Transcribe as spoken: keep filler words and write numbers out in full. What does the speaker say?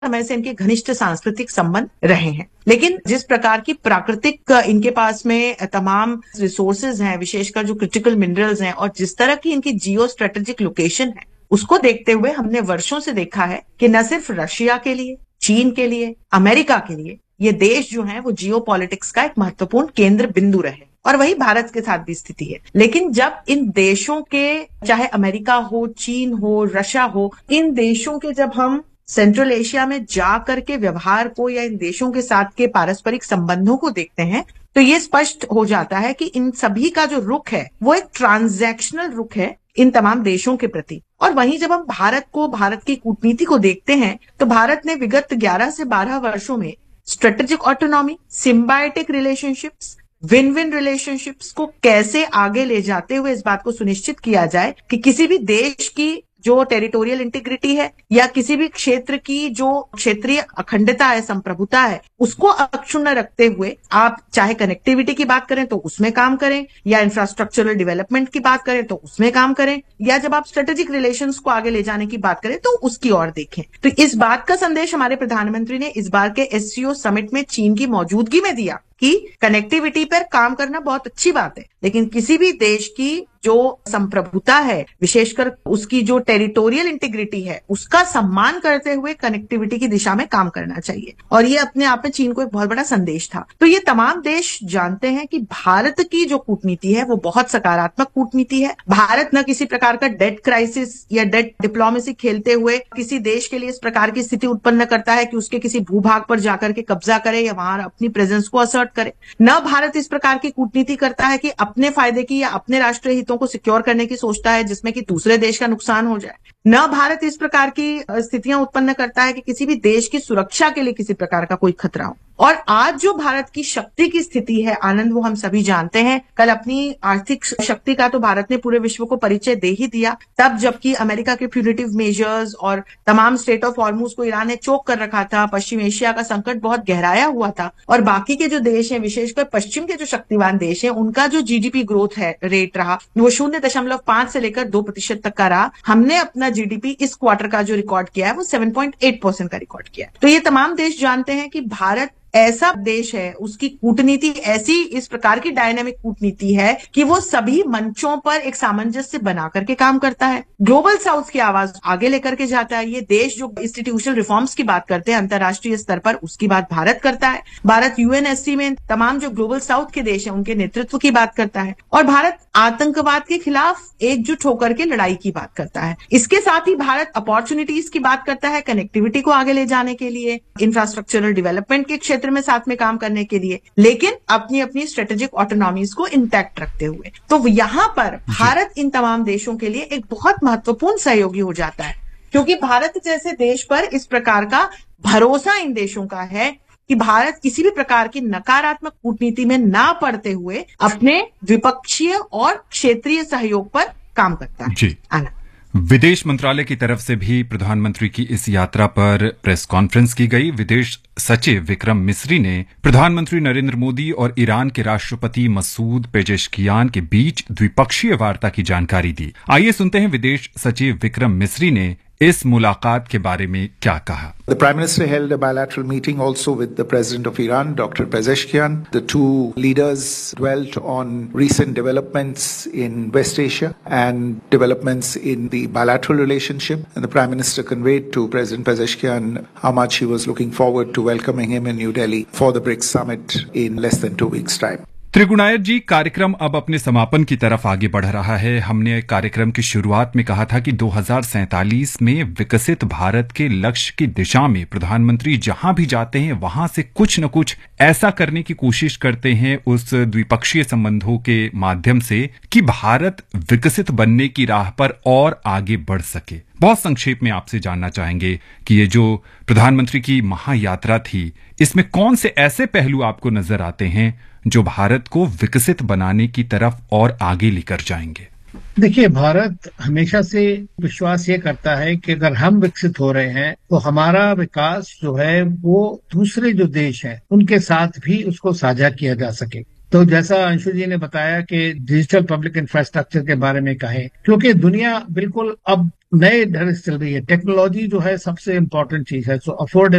समय से इनके घनिष्ठ सांस्कृतिक संबंध रहे हैं। लेकिन जिस प्रकार की प्राकृतिक इनके पास में तमाम रिसोर्सेज हैं, विशेषकर जो क्रिटिकल मिनरल्स हैं, और जिस तरह की इनकी जियो स्ट्रेटेजिक लोकेशन है, उसको देखते हुए हमने वर्षों से देखा है कि न सिर्फ रशिया के लिए, चीन के लिए, अमेरिका के लिए ये देश जो है वो जियो पॉलिटिक्स का एक महत्वपूर्ण केंद्र बिंदु रहे, और वही भारत के साथ भी स्थिति है। लेकिन जब इन देशों के, चाहे अमेरिका हो, चीन हो, रशिया हो, इन देशों के जब हम सेंट्रल एशिया में जा करके व्यवहार को या इन देशों के साथ के पारस्परिक संबंधों को देखते हैं, तो ये स्पष्ट हो जाता है कि इन सभी का जो रुख है वो एक ट्रांजैक्शनल रुख है इन तमाम देशों के प्रति। और वहीं जब हम भारत को, भारत की कूटनीति को देखते हैं, तो भारत ने विगत ग्यारह से बारह वर्षों में strategic autonomy, symbiotic relationships, win win relationships को कैसे आगे ले जाते हुए इस बात को सुनिश्चित किया जाए कि किसी भी देश की जो टेरिटोरियल इंटीग्रिटी है या किसी भी क्षेत्र की जो क्षेत्रीय अखंडता है, संप्रभुता है, उसको अक्षुण्ण रखते हुए आप चाहे कनेक्टिविटी की बात करें तो उसमें काम करें, या इंफ्रास्ट्रक्चरल डेवलपमेंट की बात करें तो उसमें काम करें, या जब आप स्ट्रेटेजिक रिलेशंस को आगे ले जाने की बात करें तो उसकी ओर देखें। तो इस बात का संदेश हमारे प्रधानमंत्री ने इस बार के एससीओ समिट में चीन की मौजूदगी में दिया कि कनेक्टिविटी पर काम करना बहुत अच्छी बात है, लेकिन किसी भी देश की जो संप्रभुता है, विशेषकर उसकी जो टेरिटोरियल इंटीग्रिटी है, उसका सम्मान करते हुए कनेक्टिविटी की दिशा में काम करना चाहिए। और ये अपने आप में चीन को एक बहुत बड़ा संदेश था। तो ये तमाम देश जानते हैं कि भारत की जो कूटनीति है वो बहुत सकारात्मक कूटनीति है। भारत न किसी प्रकार का डेट क्राइसिस या डेट डिप्लोमेसी खेलते हुए किसी देश के लिए इस प्रकार की स्थिति उत्पन्न करता है कि उसके किसी भूभाग पर जाकर के कब्जा करे या वहां अपनी प्रेजेंस को असर्ट करे। न भारत इस प्रकार की कूटनीति करता है कि अपने फायदे की या अपने राष्ट्रीय हितों को सिक्योर करने की सोचता है जिसमें कि दूसरे देश का नुकसान हो जाए। न भारत इस प्रकार की स्थितियां उत्पन्न करता है कि किसी भी देश की सुरक्षा के लिए किसी प्रकार का कोई खतरा हो। और आज जो भारत की शक्ति की स्थिति है आनंद, वो हम सभी जानते हैं। कल अपनी आर्थिक शक्ति का तो भारत ने पूरे विश्व को परिचय दे ही दिया, तब जबकि अमेरिका के प्यूनिटिव मेजर्स और तमाम स्टेट ऑफ हॉर्मुज को ईरान ने चोक कर रखा था, पश्चिम एशिया का संकट बहुत गहराया हुआ था, और बाकी के जो देश हैं, विशेषकर पश्चिम के जो शक्तिवान देश हैं, उनका जो जीडीपी ग्रोथ है रेट रहा वो शून्य दशमलव पांच से लेकर दो प्रतिशत तक का रहा। हमने अपना जीडीपी इस क्वार्टर का जो रिकॉर्ड किया है वो सात पॉइंट आठ परसेंट का रिकॉर्ड किया है। तो ये तमाम देश जानते हैं कि भारत ऐसा देश है, उसकी कूटनीति ऐसी इस प्रकार की डायनामिक कूटनीति है कि वो सभी मंचों पर एक सामंजस्य बना करके काम करता है, ग्लोबल साउथ की आवाज आगे लेकर के जाता है। ये देश जो इंस्टीट्यूशनल रिफॉर्म्स की बात करते हैं अंतर्राष्ट्रीय स्तर पर, उसकी बात भारत करता है। भारत यूएनएससी में तमाम जो ग्लोबल साउथ के देश हैं उनके नेतृत्व की बात करता है, और भारत आतंकवाद के खिलाफ एकजुट होकर के लड़ाई की बात करता है। इसके साथ ही भारत अपॉर्चुनिटीज की बात करता है, कनेक्टिविटी को आगे ले जाने के लिए, इंफ्रास्ट्रक्चरल डेवलपमेंट के क्षेत्र में साथ में काम करने के लिए, लेकिन अपनी अपनी स्ट्रेटेजिक ऑटोनॉमीज को इंटैक्ट रखते हुए। तो यहां पर भारत इन तमाम देशों के लिए एक बहुत महत्वपूर्ण सहयोगी हो जाता है, क्योंकि भारत जैसे देश पर इस प्रकार का भरोसा इन देशों का है कि भारत किसी भी प्रकार की नकारात्मक कूटनीति में ना पड़ते हुए अपने द्विपक्षीय और क्षेत्रीय सहयोग पर काम करता है। जी। आना विदेश मंत्रालय की तरफ से भी प्रधानमंत्री की इस यात्रा पर प्रेस कॉन्फ्रेंस की गई। विदेश सचिव विक्रम मिस्री ने प्रधानमंत्री नरेंद्र मोदी और ईरान के राष्ट्रपति मसूद पेजेश्कियान के बीच द्विपक्षीय वार्ता की जानकारी दी। आइए सुनते हैं विदेश सचिव विक्रम मिस्री ने इस मुलाकात के बारे में क्या कहा। The Prime Minister held a bilateral meeting also with the President of Iran, Doctor Pezeshkian. The two leaders dwelt on recent developments in West Asia and developments in the bilateral relationship. And the Prime Minister conveyed to President Pezeshkian how much he was looking forward to welcoming him in New Delhi for the BRICS summit in less than two weeks' time. Trigunayat जी, कार्यक्रम अब अपने समापन की तरफ आगे बढ़ रहा है। हमने कार्यक्रम की शुरुआत में कहा था कि दो हज़ार सैंतालीस में विकसित भारत के लक्ष्य की दिशा में प्रधानमंत्री जहां भी जाते हैं वहां से कुछ न कुछ ऐसा करने की कोशिश करते हैं उस द्विपक्षीय संबंधों के माध्यम से कि भारत विकसित बनने की राह पर और आगे बढ़ सके। बहुत संक्षेप में आपसे जानना चाहेंगे कि ये जो प्रधानमंत्री की महायात्रा थी, इसमें कौन से ऐसे पहलू आपको नजर आते हैं जो भारत को विकसित बनाने की तरफ और आगे लेकर जाएंगे? देखिए, भारत हमेशा से विश्वास ये करता है कि अगर हम विकसित हो रहे हैं तो हमारा विकास जो है वो दूसरे जो देश हैं उनके साथ भी उसको साझा किया जा सके। तो जैसा अंशु जी ने बताया कि डिजिटल पब्लिक इंफ्रास्ट्रक्चर के बारे में कहें, क्योंकि दुनिया बिल्कुल अब नए ढंग से चल रही है। टेक्नोलॉजी जो है सबसे इम्पोर्टेंट चीज है। सो अफोर्डेबल